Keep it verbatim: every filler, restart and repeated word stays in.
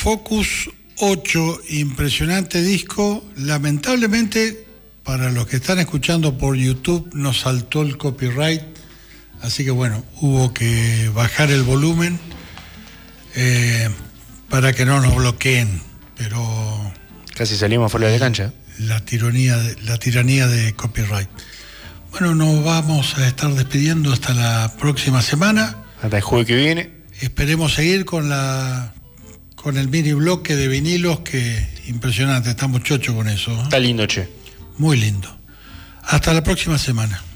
Focus ocho, impresionante disco. Lamentablemente, para los que están escuchando por YouTube, nos saltó el copyright, así que bueno, hubo que bajar el volumen eh, para que no nos bloqueen, pero... Casi salimos fuera de cancha. La tiranía de, la tiranía de copyright. Bueno, nos vamos a estar despidiendo hasta la próxima semana. Hasta el jueves que viene. Esperemos seguir con la con el mini bloque de vinilos, que impresionante, estamos chochos con eso, ¿eh? Está lindo, che. Muy lindo. Hasta la próxima semana.